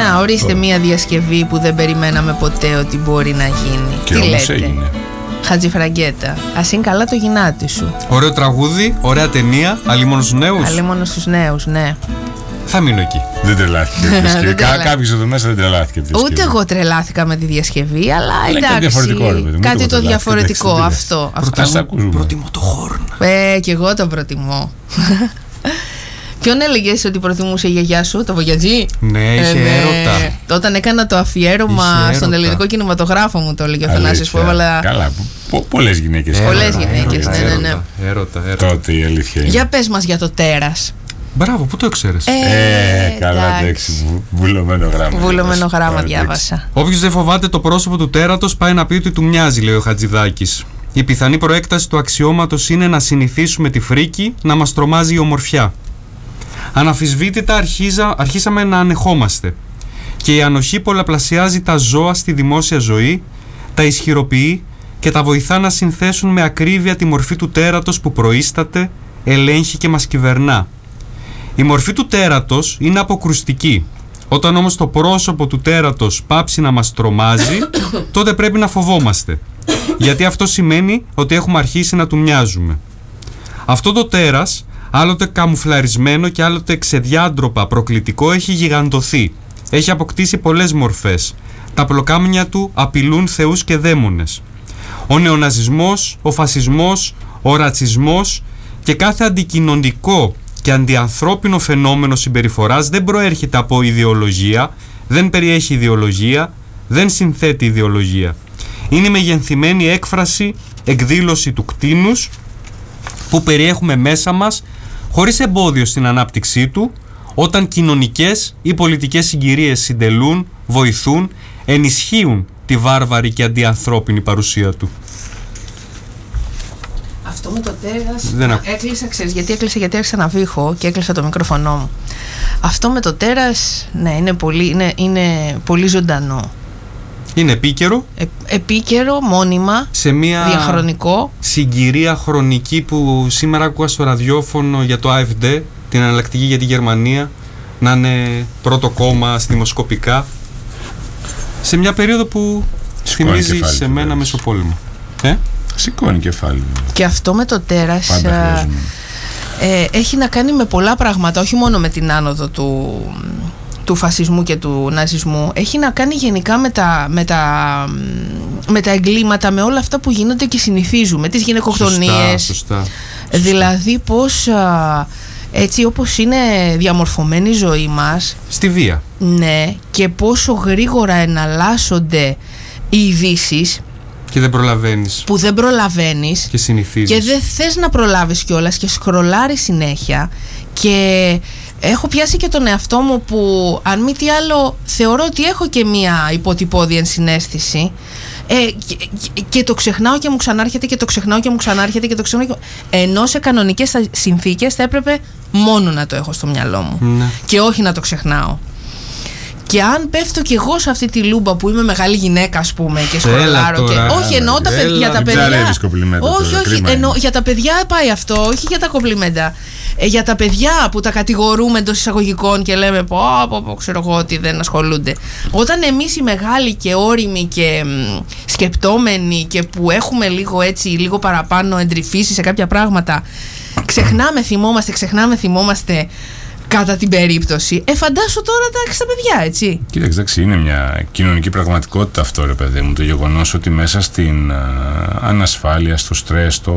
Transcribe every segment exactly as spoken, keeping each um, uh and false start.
Να, ορίστε oh. μια διασκευή που δεν περιμέναμε ποτέ ότι μπορεί να γίνει. Και τι όμως λέτε? Έγινε. Χατζηφραγκέτα. Ας είναι καλά το γυνάτι σου. Ωραίο τραγούδι, ωραία ταινία. Αλλήμον στους νέους. Αλλήμον στους νέους, ναι. Θα μείνω εκεί. Δεν τρελάθηκε. Κάποιος εδώ μέσα δεν τρελάθηκε. Ούτε εγώ τρελάθηκα με τη διασκευή, αλλά εντάξει. Κάτι διαφορετικό, ρε παιδί. Κάτι το διαφορετικό. Αυτό. Προτιμώ το χόρν. Ε, και εγώ το προτιμώ. Ποιον έλεγες ότι προτιμούσε η γιαγιά σου, το Βογιατζή? Ναι, είχε ε, ναι. έρωτα. Όταν έκανα το αφιέρωμα στον ελληνικό κινηματογράφο μου, το έλεγε ο Θανάσης που έβαλα. Καλά, πολλές γυναίκες. Πολλές γυναίκες, ναι, ναι, ναι. Έρωτα, έρωτα. Τότε η αλήθεια είναι. Για πες μας για το τέρας. Μπράβο, πού το ξέρεις? Ε, ε καλά, εντάξει, βουλωμένο γράμμα. Βουλωμένο γράμμα διάβασα. Όποιος δεν φοβάται το πρόσωπο του τέρατος πάει να πει ότι του μοιάζει, λέει ο Χατζηδάκης. Η πιθανή προέκταση του αξιώματος είναι να συνηθίσουμε τη φρίκη να μας τρομάζει η ομορφιά. Αναμφισβήτητα αρχίζα, αρχίσαμε να ανεχόμαστε. Και η ανοχή πολλαπλασιάζει τα ζώα στη δημόσια ζωή, τα ισχυροποιεί και τα βοηθά να συνθέσουν με ακρίβεια τη μορφή του τέρατος που προείσταται, ελέγχει και μας κυβερνά. Η μορφή του τέρατος είναι αποκρουστική. Όταν όμως το πρόσωπο του τέρατος πάψει να μας τρομάζει, τότε πρέπει να φοβόμαστε. Γιατί αυτό σημαίνει ότι έχουμε αρχίσει να του μοιάζουμε. Αυτό το τέρας, άλλοτε καμουφλαρισμένο και άλλοτε ξεδιάντροπα προκλητικό, έχει γιγαντωθεί. Έχει αποκτήσει πολλές μορφές. Τα πλοκάμια του απειλούν θεούς και δαίμονες. Ο νεοναζισμός, ο φασισμός, ο ρατσισμός και κάθε αντικοινωνικό και αντιανθρώπινο φαινόμενο συμπεριφοράς δεν προέρχεται από ιδεολογία, δεν περιέχει ιδεολογία, δεν συνθέτει ιδεολογία. Είναι μεγενθυμένη έκφραση, εκδήλωση του κτήνους που περιέχουμε μέσα μας χωρίς εμπόδιο στην ανάπτυξή του, όταν κοινωνικές ή πολιτικές συγκυρίες συντελούν, βοηθούν, ενισχύουν τη βάρβαρη και αντιανθρώπινη παρουσία του. Αυτό με το τέρας Δεν α... έκλεισα, ξέρεις γιατί έκλεισα? Γιατί άρχισα να βήχω και έκλεισα το μικρόφωνο μου. Αυτό με το τέρας, ναι, είναι πολύ, είναι, είναι πολύ ζωντανό. Είναι επίκαιρο. Ε, επίκαιρο, μόνιμα, σε μια διαχρονικό. Συγκυρία χρονική που σήμερα άκουγα στο ραδιόφωνο για το Α Φ Ντι, την εναλλακτική για τη Γερμανία, να είναι πρώτο κόμμα στη δημοσκοπικά. Σε μια περίοδο που Σηκώνει θυμίζει κεφάλι, σε μένα μεσοπόλεμο. Ε? Σηκώνει κεφάλι. Και αυτό με το τέρας ε, ε, έχει να κάνει με πολλά πράγματα, όχι μόνο με την άνοδο του, του φασισμού και του ναζισμού. Έχει να κάνει γενικά με τα, με τα, με τα εγκλήματα, με όλα αυτά που γίνονται και συνηθίζουμε, τις γυναικοκτονίες. Σωστά, σωστά. Δηλαδή πώς, α, έτσι όπως είναι διαμορφωμένη η ζωή μας, στη βία. Ναι, και πόσο γρήγορα εναλλάσσονται οι ειδήσεις. Και δεν προλαβαίνεις. Που δεν προλαβαίνεις. Και συνηθίζεις. Και δεν θες να προλάβεις κιόλας και σκρολάρεις συνέχεια. Και έχω πιάσει και τον εαυτό μου που, αν μη τι άλλο, θεωρώ ότι έχω και μία υποτυπώδη ενσυναίσθηση. Ε, και, και, και το ξεχνάω και μου ξανάρχεται και το ξεχνάω και μου ξανάρχεται και το ξεχνάω. Και... Ενώ σε κανονικές συνθήκες θα έπρεπε μόνο να το έχω στο μυαλό μου. Ναι. Και όχι να το ξεχνάω. Και αν πέφτω κι εγώ σε αυτή τη λούμπα που είμαι μεγάλη γυναίκα, ας πούμε, και σκρολάρω. Και... Όχι, εννοώ τα παιδιά. Για τα παιδιά. Όχι, όχι, εννοώ, για τα παιδιά πάει αυτό, όχι για τα κομπλιμέντα. Ε, για τα παιδιά που τα κατηγορούμε εντός εισαγωγικών και λέμε πω, πω, πω, ξέρω εγώ ότι δεν ασχολούνται. Όταν εμείς οι μεγάλοι και όριμοι και μ, σκεπτόμενοι και που έχουμε λίγο έτσι, λίγο παραπάνω εντρυφήσει σε κάποια πράγματα, ξεχνάμε, θυμόμαστε, ξεχνάμε, θυμόμαστε. Κατά την περίπτωση, ε, φαντάσου τώρα τα στα παιδιά, έτσι. Κοίταξε, εντάξει, είναι μια κοινωνική πραγματικότητα αυτό, ρε παιδί μου. Το γεγονός ότι μέσα στην α, ανασφάλεια, στο στρες, στο,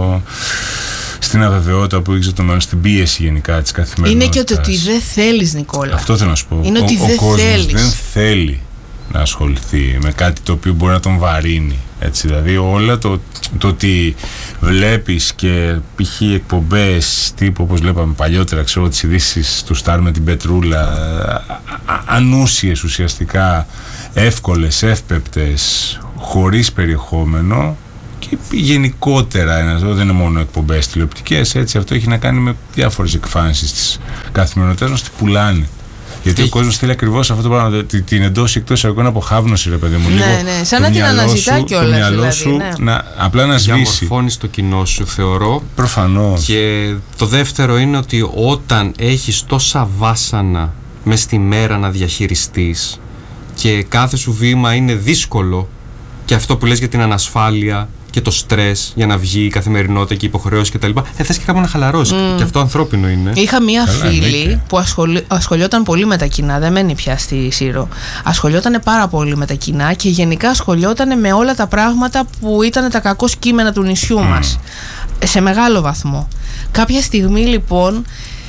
στην αβεβαιότητα που έχεις το μέλλον, στην πίεση γενικά της καθημερινότητας. Είναι και ότι δεν θέλεις, Νικόλα. Αυτό θέλω να σου πω. Είναι ο, ότι ο δεν κόσμος θέλεις. δεν θέλει να ασχοληθεί με κάτι το οποίο μπορεί να τον βαρύνει. Έτσι, δηλαδή όλα το, το ότι βλέπεις και π.χ. εκπομπές τύπου όπως βλέπαμε παλιότερα, ξέρω τις ειδήσεις του Σταρ με την Πετρούλα, α, ανούσιες ουσιαστικά, εύκολες, εύπεπτες, χωρίς περιεχόμενο και γενικότερα, ένα, δεν είναι μόνο εκπομπές τηλεοπτικές, έτσι, αυτό έχει να κάνει με διάφορες εκφάνσεις της καθημερινότητας μας, τι πουλάνε. Γιατί ο κόσμος θέλει ακριβώς αυτό το πράγμα, την εντός ή εκτός εισαγωγικών αποχάβνωση, ρε παιδί μου. Ναι, ναι, σαν να την αναζητά κιόλας. Το μυαλό δηλαδή, σου ναι. να, απλά να σβήσει. Διαμορφώνεις το κοινό σου, θεωρώ. Προφανώς. Και το δεύτερο είναι ότι όταν έχεις τόσα βάσανα μες στη μέρα να διαχειριστείς και κάθε σου βήμα είναι δύσκολο, και αυτό που λες για την ανασφάλεια και το στρες για να βγει η καθημερινότητα και οι υποχρεώσεις κτλ. Ε, θες και κάπου να χαλαρώσει. Mm. Και αυτό ανθρώπινο είναι. Είχα μία Καλά, φίλη εννοείται. που ασχολη... ασχολιόταν πολύ με τα κοινά, δεν μένει πια στη Σύρο. Ασχολιόταν πάρα πολύ με τα κοινά και γενικά ασχολιόταν με όλα τα πράγματα που ήταν τα κακό κείμενα του νησιού mm. μας. Σε μεγάλο βαθμό. Κάποια στιγμή λοιπόν.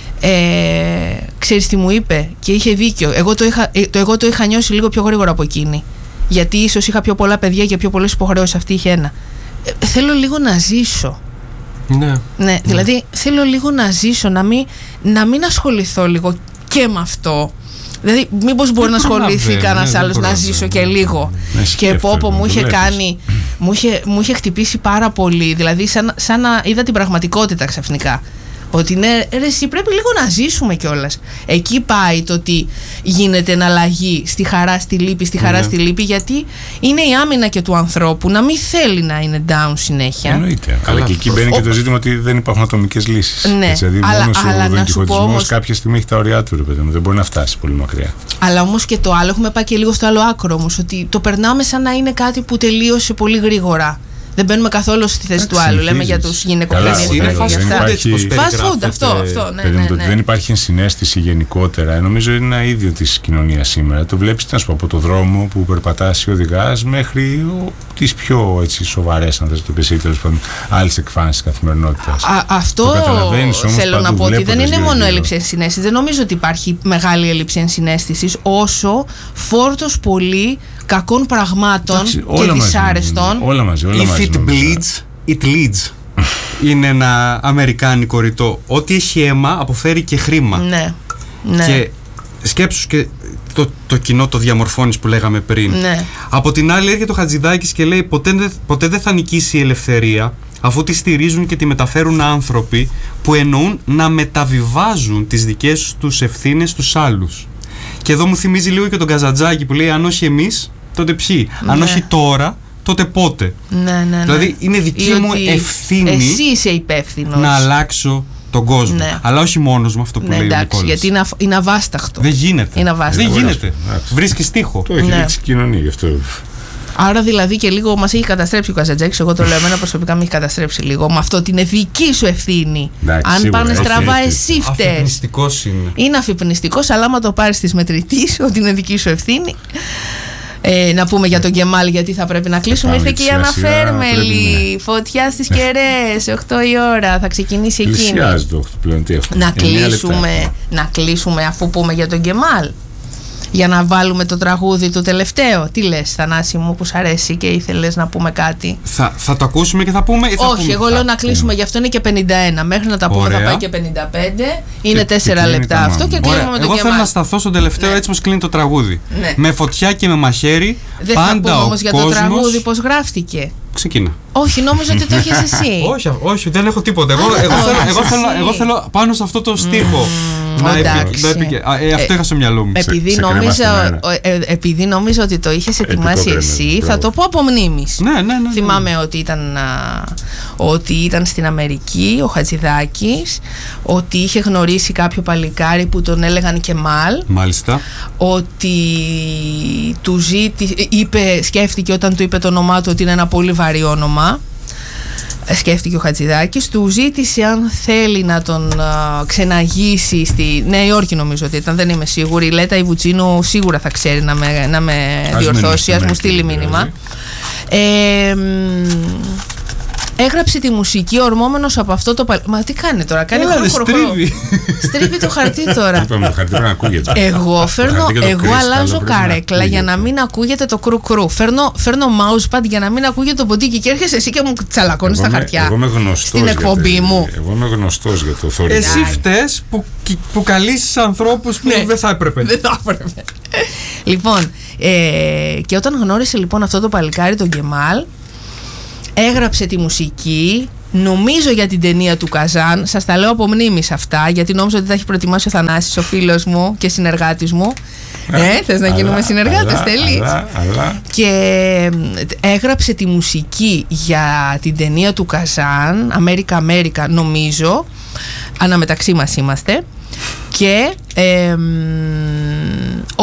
Ε, ξέρεις τι μου είπε και είχε δίκιο. Εγώ το είχα, το, εγώ το είχα νιώσει λίγο πιο γρήγορα από εκείνη. Γιατί ίσως είχα πιο πολλά παιδιά και πιο πολλές υποχρεώσεις. Αυτή είχε ένα. Ε, θέλω λίγο να ζήσω. Ναι. Ναι, δηλαδή θέλω λίγο να ζήσω, να μην, να μην ασχοληθώ λίγο και με αυτό. Δηλαδή, μήπως μπορεί να ασχοληθεί κανένας άλλος να ζήσω και λίγο. Ναι, Και πόπο μου είχε κάνει, μου είχε, μου είχε χτυπήσει πάρα πολύ. Δηλαδή, σαν, σαν να είδα την πραγματικότητα ξαφνικά. Ότι ναι, ρε, εσύ πρέπει λίγο να ζήσουμε κιόλας. Εκεί πάει το ότι γίνεται εναλλαγή στη χαρά, στη λύπη, στη χαρά, Ναι. στη λύπη, γιατί είναι η άμυνα και του ανθρώπου να μην θέλει να είναι down συνέχεια. Εννοείται. Αλλά και εκεί μπαίνει Ο- και το ζήτημα ότι δεν υπάρχουν ατομικές λύσεις. Ναι, Έτσι, δηλαδή, αλλά- μόνος αλλά ο να σου πω δεντικοτισμός όμως- κάποια στιγμή έχει τα ωριά του, ρε παιδί μου. Δεν μπορεί να φτάσει πολύ μακριά. Αλλά όμως και το άλλο, έχουμε πάει και λίγο στο άλλο άκρο όμως, ότι το περνάμε σαν να είναι κάτι που τελείωσε πολύ γρήγορα. Δεν μπαίνουμε καθόλου στη θέση του άλλου. Λέμε για τους γυναικοπαιδείς. Καλά, είναι δεν fast food υπάρχει- έτσι πως Fast περιγράφεται. food, αυτό, αυτό. Ναι, Παιδί μου, ναι, το ότι ναι. δεν υπάρχει ενσυναίσθηση γενικότερα, νομίζω είναι ένα ίδιο της κοινωνίας σήμερα. Το βλέπεις, τι να σου πω, από το δρόμο που περπατάς ή οδηγάς μέχρι ο, τις πιο έτσι, σοβαρές, αν θες το πεις, ή τέλος πάντων άλλες εκφάνσεις της καθημερινότητας. Α, αυτό Το καταλαβαίνεις όμως θέλω να παντού πω, ότι δεν βλέποντας είναι μόνο γύρω-γύρω. έλλειψη ενσυναίσθησης. Δεν νομίζω ότι υπάρχει μεγάλη έλλειψη ενσυναίσθησης, όσο φόρτος πολύ κακών πραγμάτων Εντάξει, και όλα μαζί, δυσάρεστων. όλα μαζί, όλα If μαζί, it νομίζω. bleeds, it leads. Είναι ένα αμερικάνικο ρητό. Ό,τι έχει αίμα αποφέρει και χρήμα. Ναι, ναι. Και σκέψου και το, το κοινό το διαμορφώνεις που λέγαμε πριν. Ναι. Από την άλλη έρχεται ο Χατζηδάκης και λέει ποτέ, δεν- ποτέ δεν θα νικήσει η ελευθερία, αφού τη στηρίζουν και τη μεταφέρουν άνθρωποι που εννοούν να μεταβιβάζουν τις δικές τους ευθύνες στους άλλους. Και εδώ μου θυμίζει λίγο και τον Καζαντζάκη που λέει αν όχι εμείς, τότε ποιοι. Αν Ναι. όχι τώρα, τότε πότε. Ναι, ναι, ναι. Δηλαδή είναι δική Ή μου ότι ευθύνη εσύ είσαι υπεύθυνος. να αλλάξω τον κόσμο. Ναι. Αλλά όχι μόνος μου, αυτό που Ναι, λέει ο εντάξει, Νικόλας. γιατί είναι, αυ- είναι αβάσταχτο. Δεν γίνεται. Είναι αβάσταχτο. Δεν Εντάξει, γίνεται. εντάξει. Βρίσκεις τείχο. Το έχει Ναι. δείξει η κοινωνία γι' αυτό. Άρα δηλαδή και λίγο μας έχει καταστρέψει ο Καζαντζάκης. Εγώ το λέω, εμένα προσωπικά με έχει καταστρέψει λίγο. Με αυτό ότι είναι δική σου ευθύνη. Εντάξει, Αν σίγουρα, πάνε έχει, στραβά, έχει, εσύ φταίς. Αφυπνιστικός είναι. Είναι αφυπνιστικός, αλλά άμα το πάρεις της μετρητής, ότι είναι δική σου ευθύνη. Ε, να πούμε για τον Γκεμάλ, γιατί θα πρέπει να κλείσουμε. Πάμε Ήρθε και η σιγά Άννα σιγά, Φέρμελη. πρέπει, Φωτιά στις κεραίες, οκτώ η ώρα. Θα ξεκινήσει εκείνη. Πλησιάζει το πλέον, τι έχουμε. Να εννέα λεπτά κλείσουμε, έχουμε. να κλείσουμε αφού πούμε για τον Γκεμάλ. Για να βάλουμε το τραγούδι του τελευταίο. Τι λες, Θανάση μου, που σ' αρέσει και ήθελες να πούμε κάτι? Θα, θα το ακούσουμε και θα πούμε. Ή θα Όχι, πούμε, εγώ θα λέω να κλείσουμε, γι' αυτό είναι και πενήντα ένα. Μέχρι να τα πούμε θα Ωραία. πάει και πενήντα πέντε. Είναι Και- τέσσερα και κλείνει λεπτά τα αυτό μάμα. και κλείνουμε Ωραία. με τον Εγώ θέλω να Γκεμάλ. σταθώ στον τελευταίο Ναι. έτσι πως κλείνει το τραγούδι. Ναι. Με φωτιά και με μαχαίρι. Δεν θα πάντα πούμε ο όμως για το κόσμος... τραγούδι πώς γράφτηκε. Ξεκίνα. Όχι, νόμιζα ότι το είχες εσύ. όχι, όχι, δεν έχω τίποτα. Εγώ, Α, εγώ, το θέλω, έχεις εγώ, θέλω, εσύ. εγώ θέλω πάνω σε αυτό το στίχο. να επι- εντάξει. να επικε- Α, ε, αυτό Ε, είχα στο μυαλό μου. Επειδή σε κρέμα νόμιζα, στην αέρα. ο- ε, επειδή νόμιζα ότι το είχες ετοιμάσει Επικόκρεμες, εσύ, θα μπράβο. το πω από μνήμης. Ναι, ναι, ναι, ναι. Θυμάμαι ότι ήταν, α, ότι ήταν στην Αμερική ο Χατζηδάκης, ότι είχε γνωρίσει κάποιο παλικάρι που τον έλεγαν Κεμάλ, Μάλιστα. ότι του ζήτη, είπε, σκέφτηκε όταν του είπε το όνομά του ότι είναι ένα πολύ βαρύ όνομα. Ε, Σκέφτηκε ο Χατζηδάκης, του ζήτησε αν θέλει να τον α, ξεναγήσει στη Νέα Υόρκη, νομίζω ότι ήταν, δεν είμαι σίγουρη. Η Λέτα Ιβουτσίνου σίγουρα θα ξέρει να με, να με Ας διορθώσει, μείνει ας μου στην στείλει Αμερική, μήνυμα. Ε, μ, έγραψε τη μουσική ορμόμενος από αυτό το παλ... Μα τι κάνει τώρα, κάνει Έλα, ρε, χρόνο χρόνο. στρίβει. Στρίβει το χαρτί τώρα. Είπαμε το χαρτί πρέπει να ακούγεται. Εγώ, Το φέρνω, χαρτί και το εγώ κρίσταλο αλλάζω πρέπει να καρέκλα για να ακούγεται. μην ακούγεται το κρου κρου. Φέρνω, φέρνω mousepad για να μην ακούγεται το ποντίκι και έρχεσαι εσύ και μου τσαλακώνεις Εγώ τα είμαι- χαρτιά. Εγώ είμαι γνωστός Στην για εκπομπή το- μου. Εγώ είμαι γνωστός για το θόρυβο. Εσύ φταίς που, που καλείς ανθρώπους που Ναι. δεν θα έπρεπε. Δεν θα έπρεπε. Λοιπόν, ε, και όταν γνώρισε λοιπόν αυτό το παλικάρι, τον Γκεμάλ, έγραψε τη μουσική, νομίζω για την ταινία του Καζάν. Σας τα λέω από μνήμης αυτά, γιατί νόμιζα ότι θα έχει προετοιμάσει ο Θανάσης, ο φίλος μου και συνεργάτης μου. Ε, θες να γίνουμε Αλλά- συνεργάτες, αλλά- θέλεις? αλλά- αλλά- Και ε, έγραψε τη μουσική για την ταινία του Καζάν, Αμέρικα Αμέρικα νομίζω, αναμεταξύ μας είμαστε. Και ε, μ,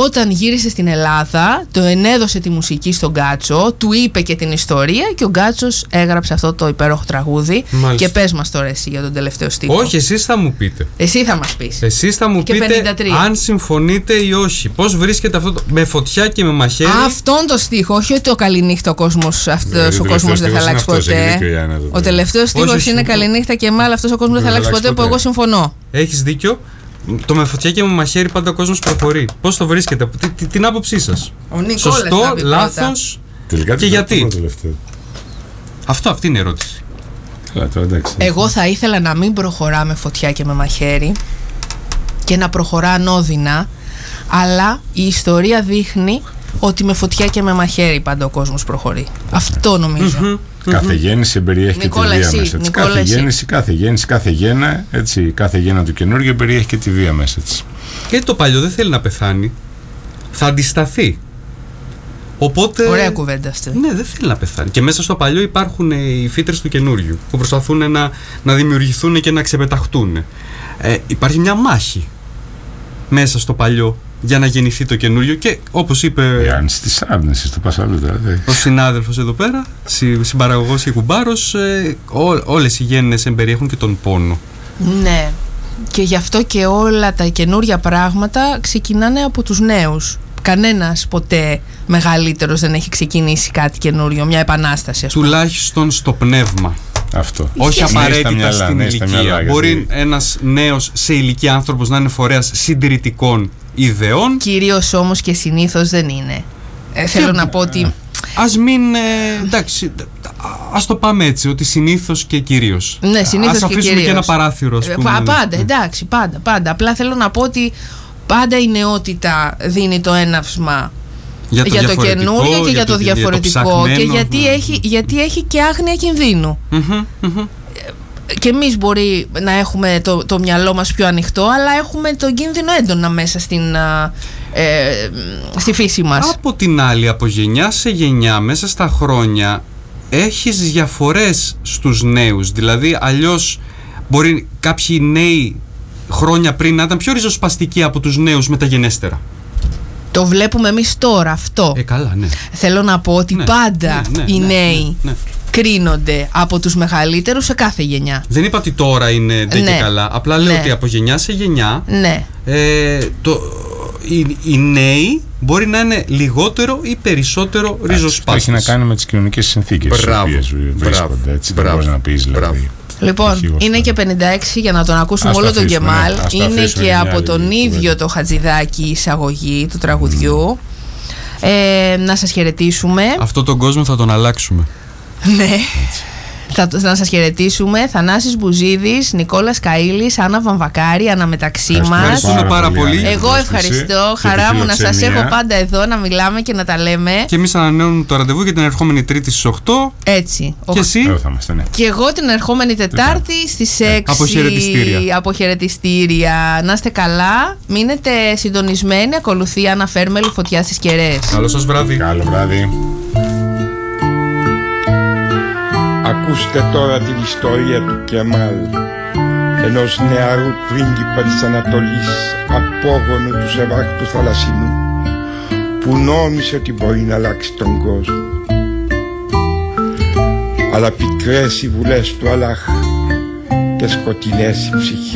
όταν γύρισε στην Ελλάδα, το ενέδωσε τη μουσική στον Γκάτσο, του είπε και την ιστορία και ο Γκάτσος έγραψε αυτό το υπέροχο τραγούδι. Μάλιστα. Και πες μας τώρα εσύ για τον τελευταίο στίχο. Όχι, εσείς θα μου πείτε. Εσύ θα μας πεις. Εσείς θα μου Και πείτε πενήντα τρία. αν συμφωνείτε ή όχι. Πώς βρίσκεται αυτό το... με φωτιά και με μαχαίρι. Αυτόν το στίχο, όχι ότι ο καληνύχτα ο κόσμος, αυτός Δηλαδή, ο ο κόσμος δεν θα τελευταίος αλλάξει είναι αυτός, έχει ποτέ. δίκιο η Άννα εδώ Ο πέρα. τελευταίος στίχος όχι, είναι όχι. καληνύχτα και μάλλον αυτός ο κόσμος δεν θα αλλάξει ποτέ, που εγώ συμφωνώ. Έχεις δίκιο. Το με φωτιά και με μαχαίρι πάντα ο κόσμος προχωρεί. Πώς το βρίσκεται, τι, τι, την άποψή σας. Ο Νικόλας Σωστό, θα πει πρώτα. λάθος. Τελικά Και τι γιατί? το τελευταίο. Αυτό, αυτή είναι η ερώτηση. Καλά, τώρα εντάξει. Εγώ θα ήθελα να μην προχωρά με φωτιά και με μαχαίρι και να προχωρά ανώδυνα, αλλά η ιστορία δείχνει ότι με φωτιά και με μαχαίρι πάντα ο κόσμος προχωρεί. Αυτό νομίζω. Κάθε γέννηση περιέχει Νικόλα, και τη βία εσύ, μέσα της. Νικόλα, Κάθε εσύ. γέννηση, κάθε γέννηση, κάθε γένα, έτσι, κάθε γένα του καινούργιου περιέχει και τη βία μέσα της. Και το παλιό δεν θέλει να πεθάνει. Θα αντισταθεί. Οπότε. Ωραία κουβέντα αυτή. Ναι, δεν θέλει να πεθάνει. Και μέσα στο παλιό υπάρχουν ε, οι φύτρες του καινούριου που προσπαθούν να, να δημιουργηθούν και να ξεπεταχτούν. Ε, υπάρχει μια μάχη μέσα στο παλιό για να γεννηθεί το καινούριο και όπως είπε Η άνηση της άρνησης, το πας αλλού τώρα. ο συνάδελφος εδώ πέρα, συ, συμπαραγωγός και κουμπάρος, ε, ό, όλες οι γέννες εμπεριέχουν και τον πόνο. Ναι. Και γι' αυτό και όλα τα καινούρια πράγματα ξεκινάνε από τους νέους. Κανένας ποτέ μεγαλύτερος δεν έχει ξεκινήσει κάτι καινούριο, μια επανάσταση, ας πούμε. Τουλάχιστον στο πνεύμα. Αυτό. Όχι Ναι, στα απαραίτητα μυαλά, στην ναι, στα ηλικία. μυαλά, Μπορεί γιατί- ένας νέος σε ηλικία άνθρωπος να είναι φορέας συντηρητικών ιδεών. Κυρίως όμως και συνήθως δεν είναι. Ε, θέλω να πω ότι Ας μην. Ε, εντάξει, ας το πάμε έτσι, ότι συνήθως και κυρίως. ναι, συνήθως Ας και αφήσουμε κυρίως. και ένα παράθυρο, ας Ε, πούμε. πα- Πάντα, εντάξει, πάντα, πάντα. Απλά θέλω να πω ότι πάντα η νεότητα δίνει το έναυσμα για το, για το διαφορετικό, καινούριο και για το διαφορετικό. Και ψαχμένο, γιατί, ναι. έχει, γιατί έχει και άγνοια κινδύνου. Μμμ, μμμ. Και εμείς μπορεί να έχουμε το, το μυαλό μας πιο ανοιχτό, αλλά έχουμε τον κίνδυνο έντονα μέσα στην, α, ε, στη φύση μας. Από την άλλη, από γενιά σε γενιά, μέσα στα χρόνια, έχεις διαφορές στους νέους. Δηλαδή, αλλιώς μπορεί κάποιοι νέοι χρόνια πριν να ήταν πιο ριζοσπαστικοί από τους νέους μεταγενέστερα. Το βλέπουμε εμείς τώρα αυτό. Ε, καλά, ναι. Θέλω να πω ότι Ναι, πάντα ναι, ναι, οι ναι, νέοι ναι, ναι. κρίνονται από τους μεγαλύτερους σε κάθε γενιά. Δεν είπα ότι τώρα είναι ντε Ναι. και καλά. Απλά λέω Ναι. ότι από γενιά σε γενιά Ναι. ε, το, οι, οι νέοι μπορεί να είναι λιγότερο ή περισσότερο Αυτό ριζοσπάστες. έχει να κάνει με τις κοινωνικές συνθήκες στις Μπράβο, οποίες βρίσκονται. μπράβο, Έτσι, δεν μπράβο, μπορείς να πεις δηλαδή. μπράβο. Λοιπόν, Αρχηγός είναι τώρα. και πενήντα έξι για να τον ακούσουμε Ας το όλο τον αφήσουμε, Κεμάλ. ναι. Ας το Είναι αφήσουμε και για από άλλη τον κουβέντα. ίδιο το Χατζηδάκη η εισαγωγή του τραγουδιού. Ε, να σας χαιρετήσουμε. Αυτό τον κόσμο θα τον αλλάξουμε. Ναι. Θα, να σας χαιρετήσουμε. Θανάσης Μπουζίδης, Νικόλας Καΐλης, Άννα Βαμβακάρη, αναμεταξύ Ευχαριστούμε μας. Ευχαριστούμε πάρα πολύ. για την Εγώ πρόσκληση ευχαριστώ. και τη Χαρά μου να σας φιλοξενία. έχω πάντα εδώ, να μιλάμε και να τα λέμε. Και εμείς ανανεώνουμε το ραντεβού για την ερχόμενη Τρίτη στις οκτώ. Έτσι. Και εσύ. Εδώ θα είμαστε, ναι. Και εγώ την ερχόμενη Τετάρτη στις έξι. Αποχαιρετιστήρια. Αποχαιρετιστήρια. Να είστε καλά. Μείνετε συντονισμένοι. Ακολουθεί Άννα Φέρμελου, Φωτιά στις Κεραίες. Καλό σας βράδυ. Καλό βράδυ. Ακούστε τώρα την ιστορία του Κεμάλ, ενός νεαρού πρίγκιπα της Ανατολής, απόγονου του Σεβάχ του Θαλασσινού, που νόμισε ότι μπορεί να αλλάξει τον κόσμο. Αλλά πικρές οι βουλές του Αλλάχ και σκοτεινές η ψυχή.